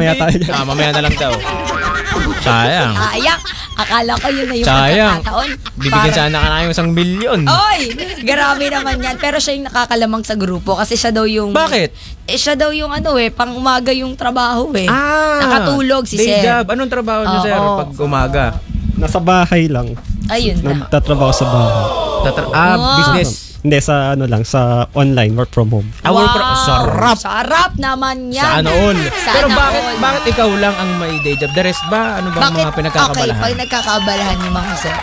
mamaya tayo. Mamaya na lang daw. Sayang. Akala ko yun na yung sayang. pagkakataon. Bibigyan sana ka na yung 1 milyon. Oy! Grabe naman yan. Pero siya yung nakakalamang sa grupo kasi siya daw yung... Bakit? Siya daw yung pang umaga yung trabaho Nakatulog si day Sir. job. Anong trabaho niyo, Sir, pag umaga? Nasa bahay lang. Ayun na. Nagtatrabaho sa bahay. Business. Hindi, sa online, work from home. Sarap. Sarap naman yan. Sana all. Pero Sana bakit ikaw lang ang may day job? The rest ba? Ano ba ang mga pinagkakabalahan? Okay, pag nagkakaabalahan yung mga Sir.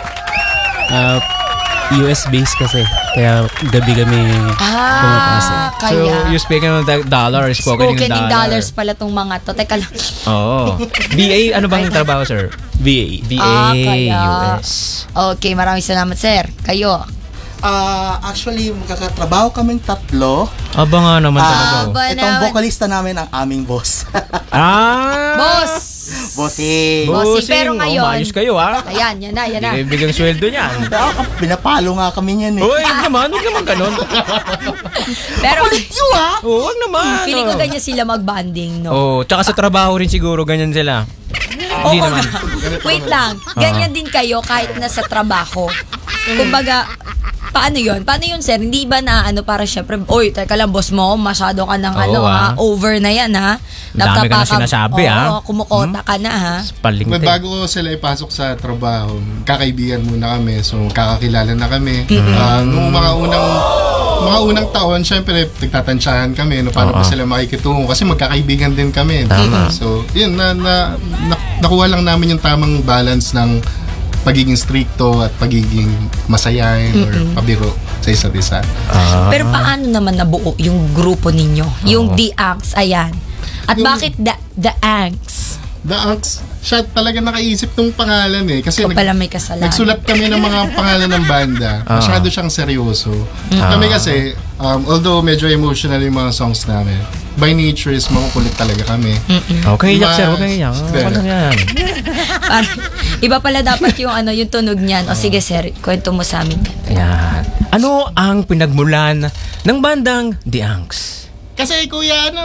US based kasi. Kaya gabi kami pumapasok. Kaya. So, you speaking of dollars, spoken in dollars pala tong mga to. Teka lang. Oo. VA, ano bang trabaho, Sir? VA. Kaya. US. Okay, maraming salamat, Sir. Kayo. Actually, magkakatrabaho kaming 3. Aba nga naman talaga. Itong vocalista namin ang aming boss. Boss! Bossing. Pero ngayon... Maayos kayo, ha? Ayan, yan na. Hindi biglang sweldo niyan. Pinapalo nga kami niyan Uy, huwag naman ganun. Pero... Huwag naman. Feeling ko ganyan sila mag-banding, no? Tsaka sa trabaho rin siguro, ganyan sila. Hindi naman. Wait lang. Ganyan din kayo kahit nasa trabaho. Kumbaga, paano yun? Paano yun, Sir? Hindi ba na para syempre, teka lang, boss mo, masyado ka ng over na yan, ha? Dami ka na sinasabi, ha? Kumukota ka na, ha? Bago sila ipasok sa trabaho, kakaibigan muna kami. So, kakakilala na kami. Nung mga unang taon, syempre, nagtatansyahan kami. Paano pa sila makikitungo? Kasi magkakaibigan din kami. So, yun, nakuha lang namin yung tamang balance ng pagiging stricto at pagiging masayahin or pabiro sa isa't isa. Pero paano naman nabuo yung grupo ninyo? Yung The Anks, ayan. At bakit The Anks? The Anks, siya talaga nakaisip ng pangalan kasi pala may kasalanan. Nagsulat kami ng mga pangalan ng banda. Masyado siyang seryoso. Kami kasi, although medyo emotional yung mga songs namin, by nature is makukulit talaga kami. Okay, iyak, Sir. Okay, iyak. Yan. Iba pala dapat yung yung tunog niyan. O sige, Sir, kwento mo sa amin. Ayan. Ano ang pinagmulan ng bandang The Anks? Kasi kuya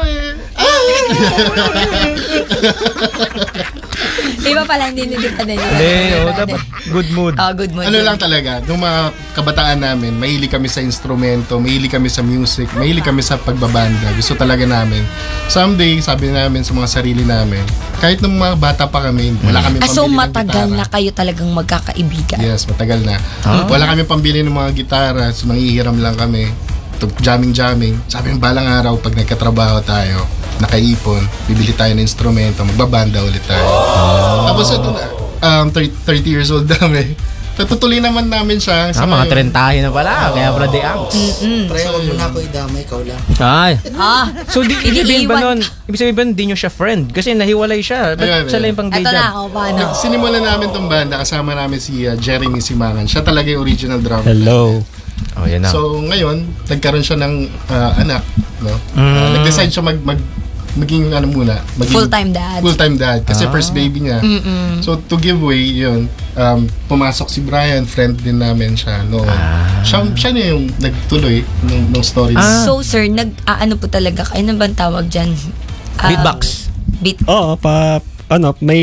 Iba pala, hindi pa din. Dapat good mood. Good mood. Lang talaga, nung mga kabataan namin, mahilig kami sa instrumento, mahilig kami sa music, mahilig kami sa pagbabanda. Gusto talaga namin. Someday, sabi namin sa mga sarili namin, kahit nung mga bata pa kami, wala kami pambili so ng matagal gitara. na kayo talagang magkakaibigan? Yes, matagal na. Wala kami pambili ng mga gitara, so nanghihiram lang kami. Jamming. Sabi ng balang araw, pag nagkatrabaho tayo, nakaipon, bibili tayo ng instrumento, magbabanda ulit tayo. Tapos ito na, 30 years old namin. Natutuloy naman namin siya. Mga 30 na pala, kaya pala The Anks. Pre, huwag mo na ako idamay, ikaw lang. Ay. So, ibig sabihin ba nun, hindi nyo siya friend? Kasi nahiwalay siya. Ba't siya lang yung pang day Ito na job? ako, paano? Sinimulan namin tong banda, kasama namin si Jeremy Simangan. Siya talaga yung original drummer. Hello. Yan na. So, ngayon, nagkaroon siya ng anak. No? Nag-decide siya maging full-time dad. Full-time dad. Kasi first baby niya. So, to give way, yun, pumasok si Brian, friend din namin siya. No? Siya na yung nagtuloy ng stories. So, Sir, po talaga kayo? Ano bang tawag dyan? Beatbox. Oo, may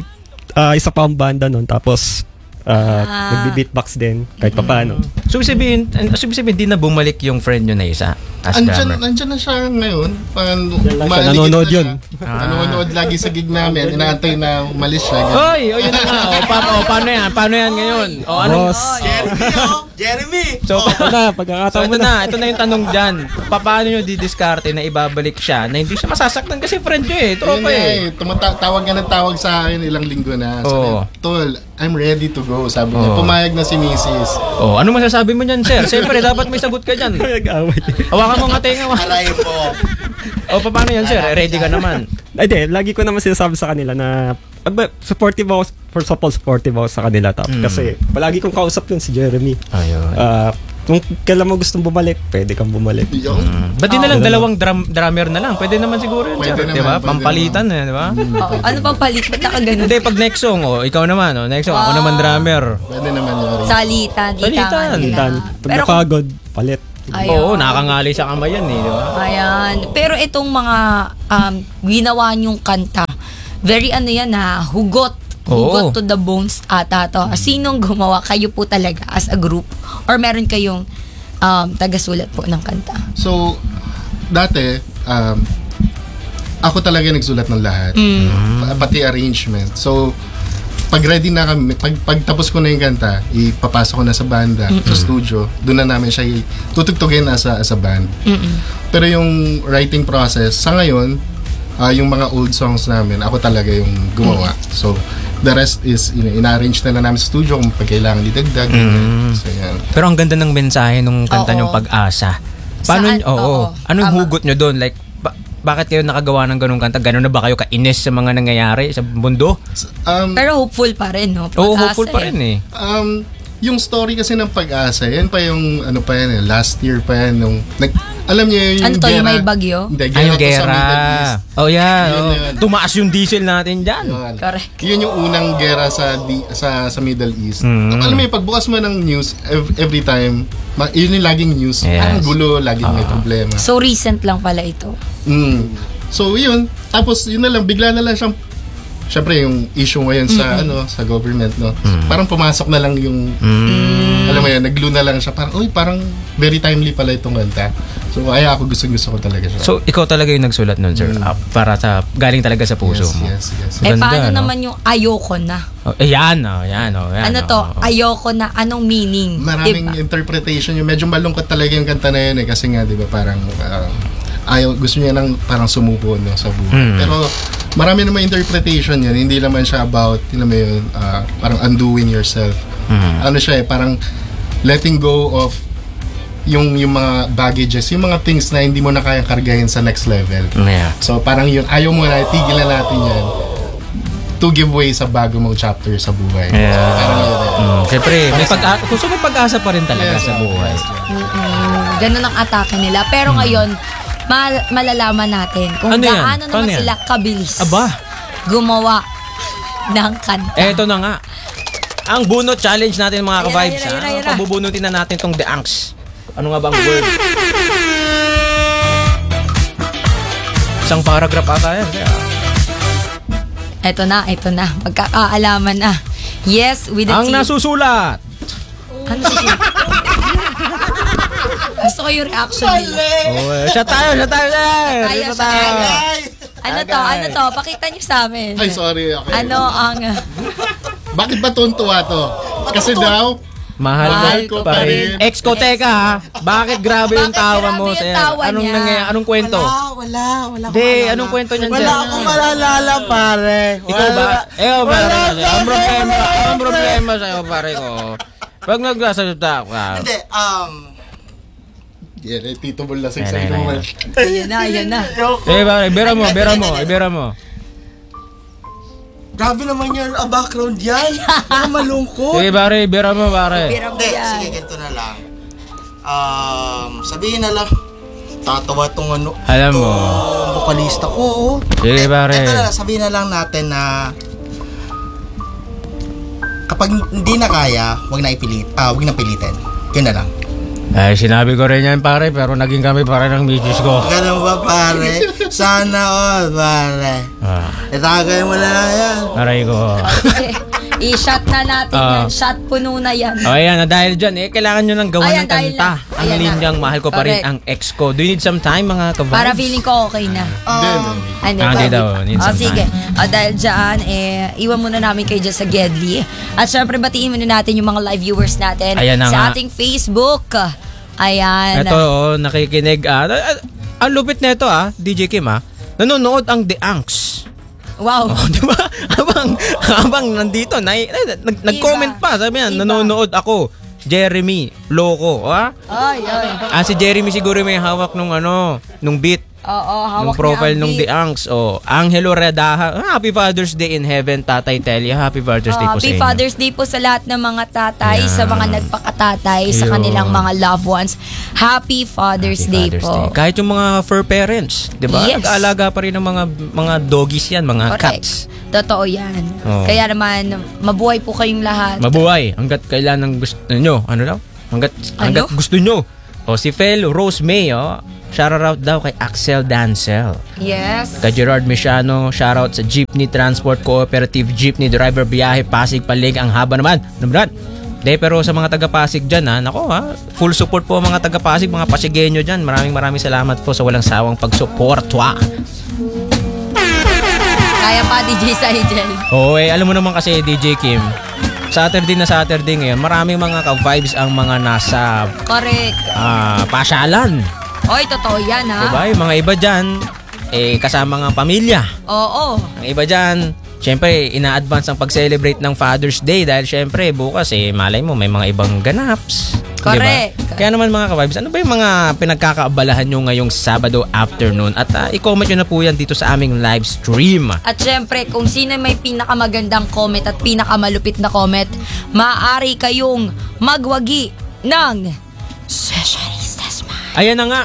isa pa ang banda nun. Tapos, nagbi-beatbox din kahit pa paano. So, ibig sabihin, di na bumalik yung friend nyo na isa as drummer? Andyan na siya ngayon. Nanonood yun. Nanonood lagi sa gig namin. Inaantay na umalis siya. Yun na nga. Paano yan? Paano yan ngayon? Boss. Jeremy! So, pagkakataon mo na. Ito na yung tanong dyan. Paano nyo didiskarte na ibabalik siya na hindi siya masasaktan kasi friend nyo tropa Tawag nga ng tawag sa akin ilang linggo na. Tol, I'm ready to go. Sabi niya, pumayag na si Mrs. Ano masasabi mo niyan, Sir? Siyempre, dapat may sagot ka dyan. Hawakan mo nga tenga. Aray po. Paano yan, Sir? Ready ka naman. Hindi, lagi ko naman sinasabi sa kanila na supportive ako sa kanila. Kasi palagi kong kausap yun si Jeremy. Ayun. Kung kailan mo gustong bumalik, pwede kang bumalik. Ba't di na lang dalawang drummer na lang? Pwede naman siguro yun, Sir. Diba? Pampalitan diba? Ano pampalit? Ba't nakaganon? Hindi, pag next song, ikaw naman, next song, ako naman drummer. Pwede naman yun. Salitan. Pag napagod, palit. Oo, nakakangali sa kamay yan, di ba? Ayan. Pero itong mga ginawa niyong kanta, very ano yan hugot. Hugot to the bones ata to. Sinong gumawa? Kayo po talaga as a group? Or meron kayong taga-sulat po ng kanta? So, dati, ako talaga nagsulat ng lahat. Pati arrangement. So, pag ready na kami, pag tapos ko na yung kanta, ipapasok ko na sa banda, sa studio, doon na namin siya tutugtugin as a band. Pero yung writing process, sa ngayon, yung mga old songs namin, ako talaga yung gumawa. So, the rest is, ina-arrange na namin sa studio kung pag kailangan didagdag. So, yan. Pero ang ganda ng mensahe nung kanta niyong Pag-asa. Paano, anong hugot nyo doon? Like, bakit kayo nakagawa ng ganung kanta? Gano'n na ba kayo kainis sa mga nangyayari sa mundo? Pero hopeful pa rin, no? Oo, hopeful pa rin eh. Yung story kasi ng Pag-asa, yan pa yung, last year pa yan, nung, alam niyo yung ano to, gera, yung may bagyo? Hindi, Ay, yung to sa gera. Middle East. Oh, yeah. Yun. Tumaas yung diesel natin dyan. Yun. Correct. Yun yung unang gera sa Middle East. Alam mo yung pagbukas mo ng news, every time, yun yung laging news. Yes. Ang gulo, laging may problema. So, recent lang pala ito. So, yun. Tapos, yun na lang, bigla na lang siyang, syempre, yung issue ngayon sa, sa government, no? Parang pumasok na lang yung, alam mo yun, nag-glue na lang siya. Parang very timely pala itong kanta. So, ako gusto ko talaga siya. So, ikaw talaga yung nagsulat nun, sir? Para galing talaga sa puso mo? Yes. Ganda, paano no? naman yung ayoko na? Yan. Ano to? Ayoko na, anong meaning? Maraming Diba? interpretation yun. Medyo malungkot talaga yung kanta na yun kasi nga, di ba, parang gusto niya nang parang sumuko, no, sa buhay. Pero marami naman interpretation yun. Hindi naman siya about, parang undoing yourself. Ano siya parang letting go of yung mga baggages, yung mga things na hindi mo na kayang kargahin sa next level. Yeah. So parang yun, ayaw mo na, tigilan natin yan to give way sa bago mong chapter sa buhay. Yeah. So, parang yun. Siyempre, may pag-asa pa rin talaga sa buhay. Ganun ang atake nila. Pero ngayon, malalaman natin kung Ano yan? gaano Paano naman yan? sila kabilis Aba. gumawa ng kanta. Eto na nga. Ang bunot challenge natin mga ka-vibes. Ayun na. Pabubunutin na natin tong The Anks. Ano nga bang word? Isang paragraph ata yan. Ito na. Magkakaalaman na. Yes, with the Ang nasusulat. Ano siya? Gusto ko yung reaction nila. Siya tayo, sir. Tayo. Siya tayo. Ano to? Pakita niyo sa amin. Ay, sorry. Okay. Ano ang... Bakit ba tuntua to? Kasi daw, Mahal ko pa rin. Ex ko, teka ha. Bakit grabe yung Bakit tawa grabe mo, yung sir? tawa Anong niya? nangyayari? Anong kwento? Wala akong Hindi, maalala. anong kwento niyan Wala dyan? akong malalala, pare. Ikaw ba? Ikaw ba? Wala Ang problema sa'yo, pare ko. Pag nagsasalita ka. Hindi, yeah, Tito Bol lasing Ayan, sa ayan, inuman. Ayan na. Pare, ibera mo. Grabe naman yan, background yan. Baka malungkot. Sige, pare, ibera mo, pare. Pira mo Hindi, yan. sige, ganito na lang. Sabihin na lang, tatawa tong Alam mo. vocalista ko. Sige, pare. Ito na lang, sabihin na lang natin na kapag hindi na kaya, wag na pilitin. Yun na lang. Ay, sinabi ko rin yan, pare, pero naging kami pare ng misis ko. Ganun ba, pare? Sana all, pare. Itagay mo na lang yan. Aray ko. Sige, i-shot na natin yan. Shot puno na yan. O ayan, dahil dyan, kailangan nyo nang gawa Ayan, ng dahil kanta. na. Ang Ayan linyang na. mahal ko pa rin Correct. ang ex ko. Do you need some time, mga ka-vibes? Para feeling ko okay na. Hindi daw, need some sige. time. Dahil dyan, iwan muna namin kayo dyan sa Gedli. At syempre, batiin muna natin yung mga live viewers natin Ayan na sa nga. ating Facebook. Ayan. Ito, nakikinig. Ang lupit na ito, DJ Kim, nanonood ang The Anks. Wow. Oh, di ba? Habang nandito, nag-comment pa. Sabi niya, Iba. nanonood ako. Jeremy, loko. Ay. Si Jeremy siguro may hawak nung beat. Oo, hawak Nung profile niya ang nung beat. The Anks. Angelo Redaha. Happy Father's Day in Heaven, Tatay Telia. Happy Father's Day po sa Happy inyo. Father's Day po sa lahat ng mga tatay, Yeah. sa mga nagpakatatay, sa Yun. kanilang mga loved ones. Happy Father's Day Father's po. Day. Kahit yung mga fur parents, 'di ba? Yes. Nag-aalaga pa rin ng mga doggies 'yan, mga Correct. cats. Totoo yan. Oo. Kaya naman, mabuhay po kayong lahat. Mabuhay hangga't kailan ng gusto nyo. Ano daw? Hangga't gusto nyo. O si Fel Rose May, Shoutout daw kay Axel Dancel. Yes. Kay Gerard Mesiano, shoutout sa Jeepney Transport Cooperative Jeepney Driver Biyahe Pasig Palig. Ang haba naman. Namrad. Pero sa mga taga-Pasig dyan, full support po mga taga-Pasig, mga Pasigenyo dyan. Maraming salamat po sa walang sawang pagsuportwa. Kaya pa, DJ Saigel. Oo, alam mo naman kasi, DJ Kim, Saturday ngayon, maraming mga ka-vibes ang mga nasa Correct. pasyalan. Oy, totoo yan, ha? Diba? Yung mga iba dyan, kasama nga pamilya. Oo. Ang iba dyan, syempre, ina-advance ang pag-celebrate ng Father's Day dahil syempre, bukas malay mo, may mga ibang ganaps. Correct. Diba? Kaya naman mga ka-vibes, ano ba yung mga pinagkakaabalahan nyo ngayong Sabado afternoon? At i-comment nyo na po yan dito sa aming live stream. At syempre, kung sino may pinakamagandang comment at pinakamalupit na comment, maaari kayong magwagi ng Sessionistas Mag. Ayan na nga.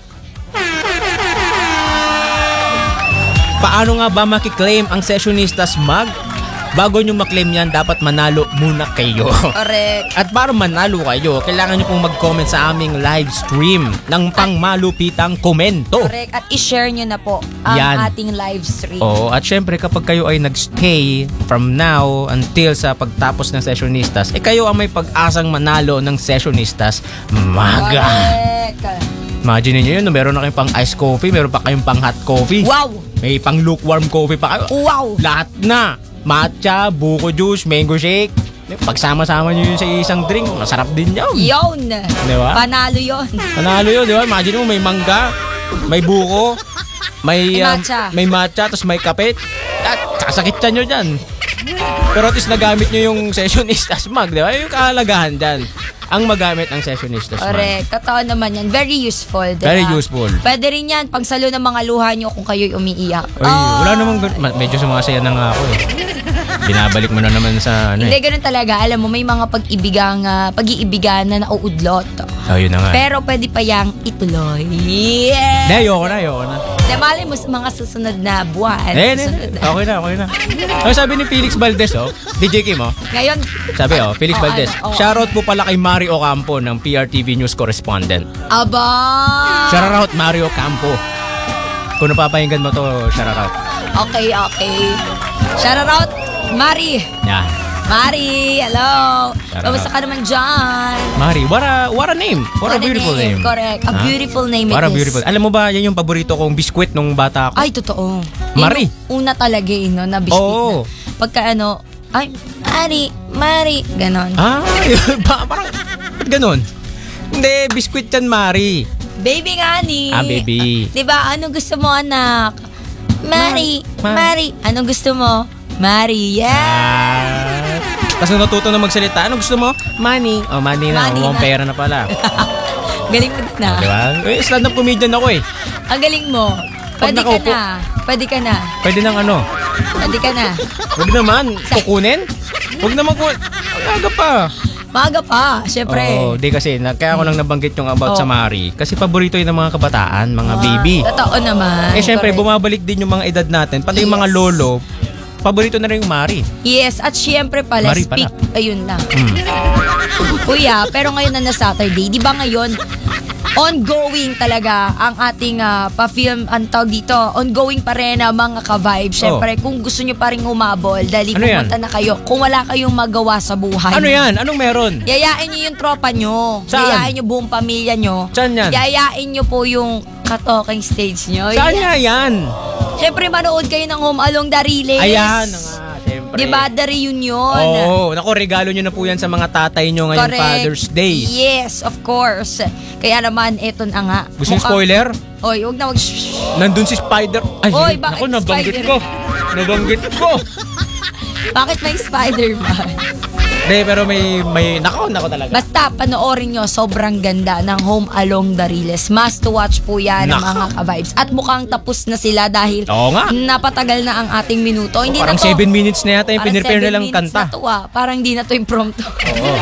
Paano nga ba makiklaim ang Sessionistas Mag? Bago nyo maklaim yan, dapat manalo muna kayo. Correct. At para manalo kayo, kailangan nyo pong mag-comment sa aming live stream ng pangmalupitang komento. Correct. At i-share nyo na po ang ating live stream. Oo, at syempre kapag kayo ay nagstay from now until sa pagtapos ng Sessionistas, kayo ang may pag-asang manalo ng Sessionistas Maga. Correct. Imagine nyo yun, meron na kayong pang iced coffee, meron pa kayong pang hot coffee. Wow! May pang lukewarm coffee pa kayo. Wow! Lahat na. Matcha, buko juice, mango shake. Pagsama-sama nyo yun sa isang drink, masarap din yun. Yun! Diba? Panalo yun. Panalo yun, di ba? Imagine mo, may mangga, may buko, may matcha, tapos may kape. At sasakit nyo dyan. Pero at least nagamit nyo yung Sessionistas Mag, di ba? Yung kahalagahan dyan. Ang magamit ang Sessionistas Mag. Correct. Totoo naman yan. Very useful. Diba? Very useful. Pwede rin yan pangsalo ng mga luha nyo kung kayo'y umiiyak. Oy, wala namang medyo sumasaya na nga ako Binabalik mo na naman sa Hindi, ganun talaga. Alam mo, may mga pag-iibigan na nauudlot. Yun na nga. Pero pwede pa yang ituloy. Yes! Hindi, ayoko na. Hindi, malay mo sa mga susunod na buwan. Okay na. Ano sabi ni Felix Valdez, DJ Kim, Ngayon, sabi, Felix Valdez, ano, shoutout po pala kay Mario Ocampo ng PRTV News Correspondent. aba! Shoutout Mario Ocampo. Kung napapahinggan mo to, shoutout. Okay. Shout out, Mari. Yan. Mari, hello. Shout Kamusta ka naman dyan? Mari, what a name. What a beautiful name. Correct. A beautiful name it What a is. beautiful. Alam mo ba, yan yung paborito kong biskwit nung bata ako. Ay, totoo. Mari. Yung una talaga na biscuit Oo. na. Pagka Mari, ganon. Parang, ba't ganon? Hindi, biskwit yan, Mari. Baby nga ni. Baby. Diba, anong gusto mo, anak? Mari. Anong gusto mo? Mari, yeah. Tapos nung natuto na magsalita, anong gusto mo? Money. Money na. Money na. Pera na pala. Galing mo din na. Diba? Stand-up comedian ako Ang galing mo. Pwede ka nakaupo. na. Pwede nang ano? Pwede ka na. Huwag naman. Kukunin? Huwag naman Aga pa. Maaga pa, syempre. Di kasi. Kaya ako lang nabanggit yung about sa Mari. Kasi paborito yun ng mga kabataan, mga baby. Totoo naman. Syempre, Correct. bumabalik din yung mga edad natin. Pati yung mga Yes. lolo, paborito na rin yung Mari. Yes, at syempre pala, Mari pala. ayun lang. Kuya, pero ngayon na Saturday, di ba ngayon, ongoing talaga ang ating pa-film, ang tawag dito, ongoing pa rin ang mga ka-vibe. Syempre, kung gusto nyo pa rin umabol, dahil Ano pumunta na kayo, kung wala kayong magawa sa buhay. Ano yan? Anong meron? Yayain nyo yung tropa nyo. Saan? Yayain nyo buong pamilya nyo. Saan yan? Yayain nyo po yung ka-talking stage nyo. Saan nga yan? Syempre, manood kayo ng Home Along the Riles. Ayan na nga, syempre. Diba, the reunion. Oo, naku, regalo nyo na po yan sa mga tatay nyo ngayong Correct. Father's Day. Yes, of course. Kaya naman, eto na nga. Gusto yung spoiler? Oy, huwag na Nandun si Spider. Ay, Oy, sige. bakit Naku, nabanggit Spider? ko. Nabanggit ko. Bakit may Spider-Man? Hindi, pero may nako talaga. Basta, panoorin nyo, sobrang ganda ng Home Along the Riles. Must to watch po yan ng Nako. mga ka-vibes. At mukhang tapos na sila dahil Oo nga. napatagal na ang ating minuto. Hindi Parang na to. 7 minutes na yata yung Parang pinirepare 7 nilang minutes kanta. Na to, Parang hindi na to impromptu. Oo.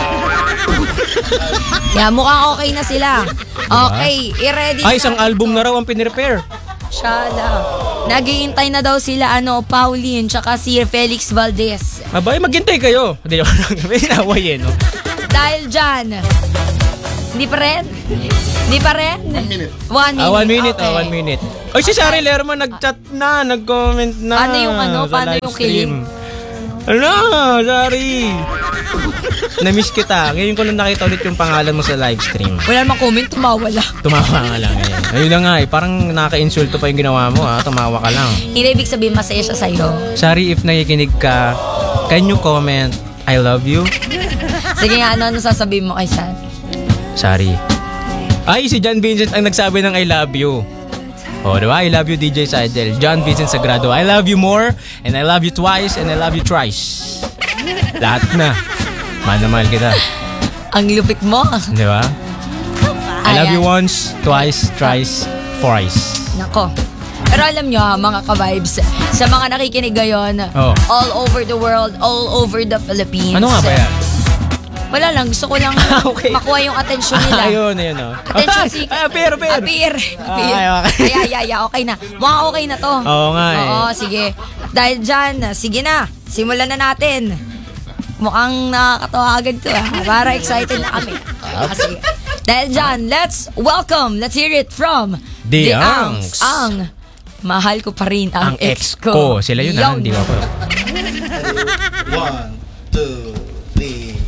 Yeah, mukhang okay na sila. Okay, i-ready Ay, isang album na raw ang pinirepare. Shala. Naghihintay na daw sila, Pauline, tsaka si Felix Valdez. Abay, maghintay kayo. Hindi ako may naway no? Dahil dyan, hindi pa rin. Di pa rin? 1 minute. 1 minute. 1 minute, okay. 1 minute. Oy, si Shari Lerma nag-chat na, nag-comment na. Paano yung sa paano live yung stream. kilig? Ano, Shari? Na-miss kita. Ngayon ko lang nakita ulit yung pangalan mo sa live stream. Wala namang comment, tumawa lang. Tumawa nga lang ngayon. Ayun na nga eh, parang nakaka-insulto pa yung ginawa mo ha. Tumawa ka lang. Ibig sabihin, masaya siya sa'yo. Shari, if nakikinig ka, can you comment, I love you? Sige nga, ano sasabihin mo kay San? Shari. Ay, si John Vincent ang nagsabi ng I love you. O, diba? I love you, DJ Seidel. John Vincent Sagrado. I love you more, and I love you twice, and I love you thrice. Lahat na. Mahal na mahal kita. Ang lupit mo. Di ba? I love you Ayan. once, twice, thrice, thrice. Nako. Pero alam nyo ha, mga ka-vibes, sa mga nakikinig ngayon, Oh. all over the world, all over the Philippines. Ano nga ba yan? Wala lang, gusto ko lang Okay. makuha yung attention nila. Ayun, ayun o. Attention seeker. Appear. Appear. Ay, okay. Okay na. Mukhang okay na to. Oo nga eh. Oo, sige. Dahil dyan, sige na. Simulan na natin. Mukhang nakakatawa agad to ha. Para excited na kami. Sige. Dahil dyan, let's hear it from The Angs. Ang mahal ko pa rin ang ex ko. Sila yun ha, hindi ba po? 1, 2, 3.